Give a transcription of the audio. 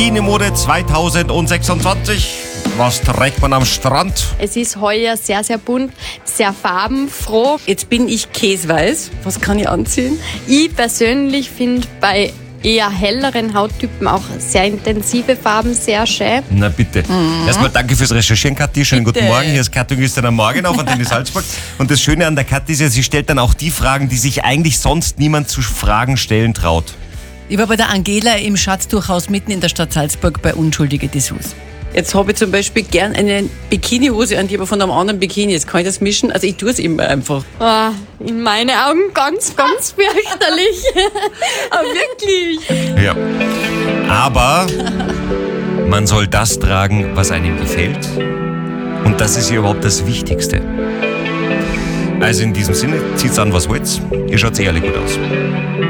Bikini-Mode 2026. Was trägt man am Strand? Es ist heuer sehr, sehr bunt, sehr farbenfroh. Jetzt bin ich käseweiß. Was kann ich anziehen? Ich persönlich finde bei eher helleren Hauttypen auch sehr intensive Farben sehr schön. Na bitte. Erstmal danke fürs Recherchieren, Kathi. Schönen Bitte. guten Morgen. Hier ist Kathi Güster am Morgen auf Antenne Salzburg. Und das Schöne an der Kathi ist ja, sie stellt dann auch die Fragen, die sich eigentlich sonst niemand zu Fragen stellen traut. Ich war bei der Angela im Schatztuchhaus mitten in der Stadt Salzburg bei Unschuldige Dessous. Jetzt habe ich zum Beispiel gern eine Bikinihose an, die aber von einem anderen Bikini. Jetzt kann ich das mischen. Also ich tue es immer einfach. In meinen Augen ganz, ganz fürchterlich. Aber wirklich. Ja. Aber man soll das tragen, was einem gefällt. Und das ist ja überhaupt das Wichtigste. Also in diesem Sinne, zieht's an, was wollt's. Ihr schaut sehr ehrlich gut aus.